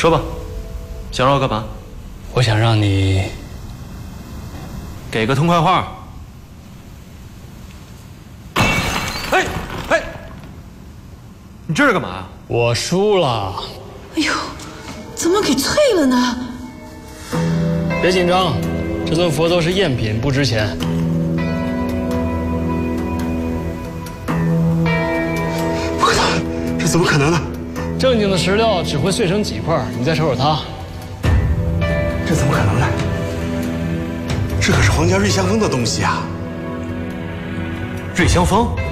说吧，想让我干嘛？ 我想让你给个痛快话。哎哎，你这是干嘛呀？ 我输了。 哎呦，怎么给退了呢？ 别紧张，这尊佛都是赝品，不值钱。 不可能，这怎么可能呢？ 正经的石料只会碎成几块，你再瞅瞅它。 这怎么可能呢？这可是皇家瑞香峰的东西啊！ 瑞香峰？